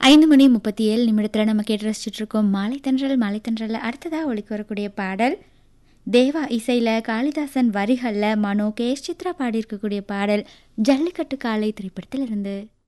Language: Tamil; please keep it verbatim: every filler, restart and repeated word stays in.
ஐந்து மணி முப்பத்தி ஏழு நிமிடத்தில் நம்ம கேட்டு ரசிச்சுட்டு இருக்கோம் மாலை தென்றல். மாலை தென்றலில் அடுத்ததாக ஒலிக்கு வரக்கூடிய பாடல் தேவா இசையில் காளிதாசன் வரிகளில் மனோ கே எஸ் சித்ரா பாடியிருக்கக்கூடிய பாடல் ஜல்லிக்கட்டு காலை திரைப்படத்தில் இருந்து.